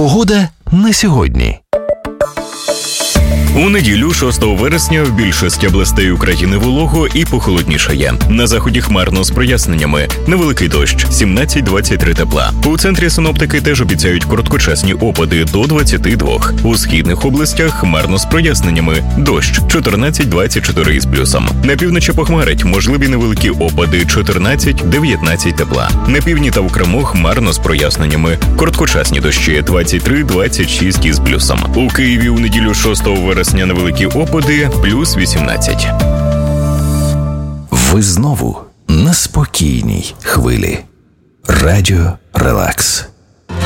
Погода на сьогодні. У неділю, 6 вересня, в більшості областей України волого і похолоднішає. На заході хмарно з проясненнями. Невеликий дощ – 17-23 тепла. У центрі синоптики теж обіцяють короткочасні опади до 22. У східних областях хмарно з проясненнями. Дощ – 14-24 із плюсом. На півночі похмарить, можливі невеликі опади – 14-19 тепла. На півдні та в Криму хмарно з проясненнями. Короткочасні дощі – 23-26 із плюсом. У Києві у неділю 6 вересня невеликі опади – плюс 18. Ви знову на спокійній хвилі. Радіо Релакс.